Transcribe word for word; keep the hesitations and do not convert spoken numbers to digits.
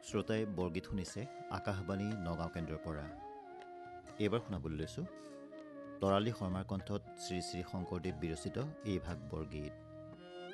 শ্ৰোতাই বৰগীত শুনিছে আকাশবাণী নগাঁও কেন্দ্ৰৰ পৰা। এইবাৰ শুনাবলৈ লৈছোঁ তৰালী শৰ্মাৰ কণ্ঠত শ্ৰী শ্ৰী শংকৰদেৱ বিৰচিত এই ভাগ বৰগীত।